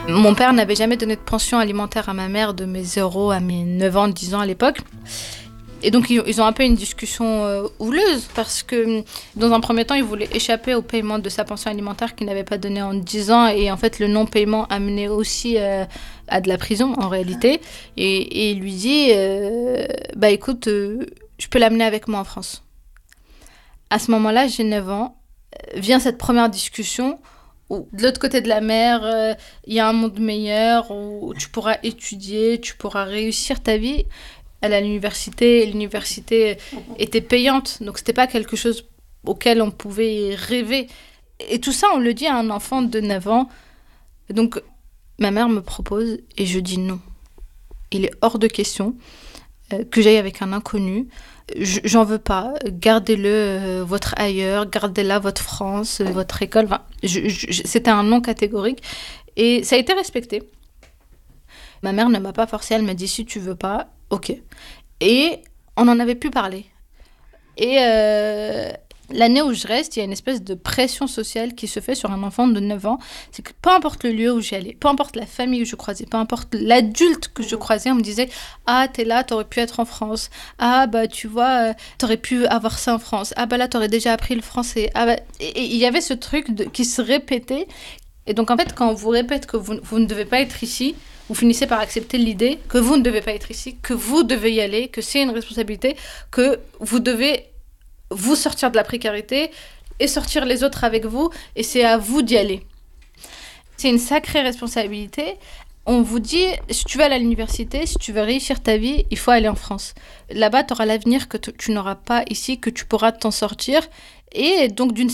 Mon père n'avait jamais donné de pension alimentaire à ma mère de mes 0 à mes 9 ans, 10 ans à l'époque. Et donc, ils ont un peu une discussion houleuse parce que, dans un premier temps, il voulait échapper au paiement de sa pension alimentaire qu'il n'avait pas donné en 10 ans. Et en fait, le non-paiement amenait aussi à de la prison, en réalité. Et il lui dit, écoute, je peux l'amener avec moi en France. À ce moment-là, j'ai 9 ans. Vient cette première discussion où, de l'autre côté de la mer, il y a un monde meilleur où tu pourras étudier, tu pourras réussir ta vie. Elle à l'université, l'université était payante, donc c'était pas quelque chose auquel on pouvait rêver. Et tout ça, on le dit à un enfant de 9 ans. Donc, ma mère me propose et je dis non. Il est hors de question que j'aille avec un inconnu. J'en veux pas. Gardez-le votre ailleurs, gardez-la votre France, votre école. Enfin, c'était un non catégorique et ça a été respecté. Ma mère ne m'a pas forcée, elle m'a dit si tu veux pas, ok. Et on en avait pu parler. Et l'année où je reste, il y a une espèce de pression sociale qui se fait sur un enfant de 9 ans. C'est que peu importe le lieu où j'allais, peu importe la famille où je croisais, peu importe l'adulte que je croisais, on me disait « Ah, t'es là, t'aurais pu être en France. Ah, bah, tu vois, t'aurais pu avoir ça en France. Ah, bah là, t'aurais déjà appris le français. Ah, bah... » Et il y avait ce truc qui se répétait. Et donc, en fait, quand on vous répète que vous ne devez pas être ici, vous finissez par accepter l'idée que vous ne devez pas être ici, que vous devez y aller, que c'est une responsabilité, que vous devez vous sortir de la précarité et sortir les autres avec vous, et c'est à vous d'y aller. C'est une sacrée responsabilité. On vous dit, si tu vas à l'université, si tu veux réussir ta vie, il faut aller en France. Là-bas, tu auras l'avenir que tu n'auras pas ici, que tu pourras t'en sortir. Et donc, d'une